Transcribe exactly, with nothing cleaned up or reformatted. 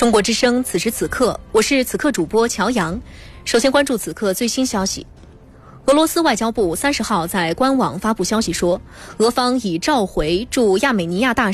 中国之声，此时此刻，我是此刻主播乔阳。首先关注此刻最新消息。俄罗斯外交部三十号在官网发布消息说，俄方已召回驻亚美尼亚大使